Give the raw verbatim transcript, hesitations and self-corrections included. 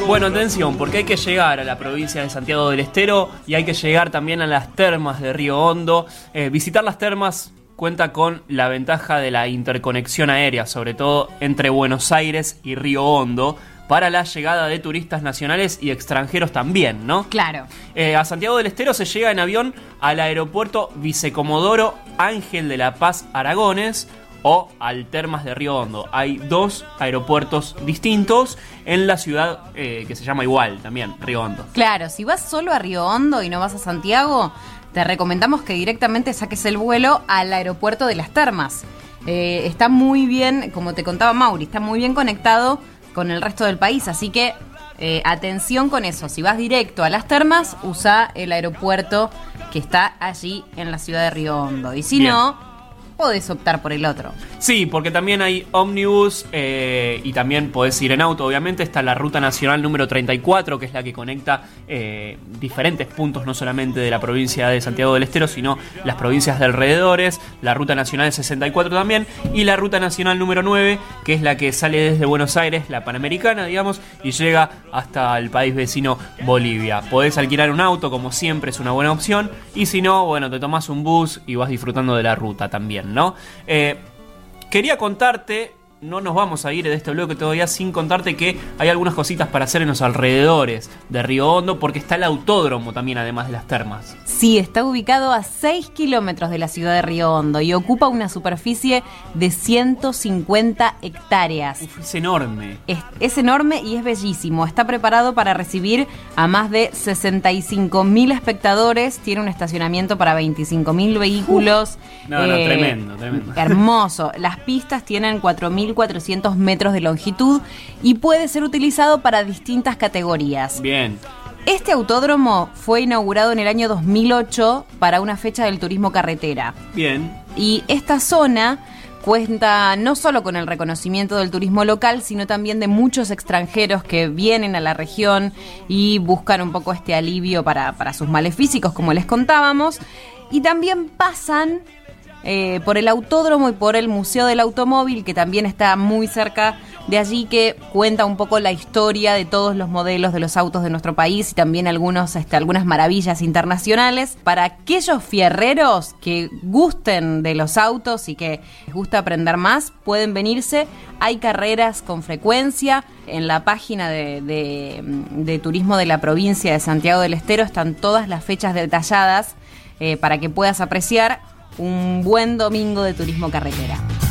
Bueno, atención, porque hay que llegar a la provincia de Santiago del Estero y hay que llegar también a las termas de Río Hondo. Eh, visitar las termas cuenta con la ventaja de la interconexión aérea, sobre todo entre Buenos Aires y Río Hondo, para la llegada de turistas nacionales y extranjeros también, ¿no? Claro. Eh, a Santiago del Estero se llega en avión al aeropuerto Vicecomodoro Ángel de la Paz Aragones o al Termas de Río Hondo. Hay dos aeropuertos distintos en la ciudad eh, que se llama igual también, Río Hondo. Claro, si vas solo a Río Hondo y no vas a Santiago, te recomendamos que directamente saques el vuelo al aeropuerto de las Termas. Eh, está muy bien, como te contaba Mauri, está muy bien conectado con el resto del país, así que eh, atención con eso. Si vas directo a las Termas, usa el aeropuerto que está allí en la ciudad de Río Hondo. Y si bien. no, podés optar por el otro. Sí, porque también hay ómnibus eh, y también podés ir en auto. Obviamente está la Ruta Nacional número treinta y cuatro, que es la que conecta eh, diferentes puntos, no solamente de la provincia de Santiago del Estero, sino las provincias de alrededores. La Ruta Nacional sesenta y cuatro también. Y la Ruta Nacional número nueve, que es la que sale desde Buenos Aires, la Panamericana, digamos, y llega hasta el país vecino Bolivia. Podés alquilar un auto, como siempre, es una buena opción. Y si no, bueno, te tomás un bus y vas disfrutando de la ruta también, ¿no? Eh, quería contarte, no nos vamos a ir de este bloque todavía sin contarte que hay algunas cositas para hacer en los alrededores de Río Hondo, porque está el autódromo también, además de las termas. Sí, está ubicado a seis kilómetros de la ciudad de Río Hondo y ocupa una superficie de ciento cincuenta hectáreas. Uf, es enorme. Es, es enorme y es bellísimo. Está preparado para recibir a más de sesenta y cinco mil espectadores. Tiene un estacionamiento para veinticinco mil vehículos. Uh, no, no, eh, tremendo, tremendo. Hermoso. Las pistas tienen cuatro mil cuatrocientos metros de longitud y puede ser utilizado para distintas categorías. Bien. Este autódromo fue inaugurado en el año dos mil ocho para una fecha del turismo carretera. Bien. Y esta zona cuenta no solo con el reconocimiento del turismo local, sino también de muchos extranjeros que vienen a la región y buscan un poco este alivio para, para sus males físicos, como les contábamos. Y también pasan eh, por el autódromo y por el Museo del Automóvil, que también está muy cerca de allí, que cuenta un poco la historia de todos los modelos de los autos de nuestro país y también algunos, este, algunas maravillas internacionales. Para aquellos fierreros que gusten de los autos y que les gusta aprender más, pueden venirse. Hay carreras con frecuencia. En la página de, de, de turismo de la provincia de Santiago del Estero están todas las fechas detalladas eh, para que puedas apreciar un buen domingo de turismo carretera.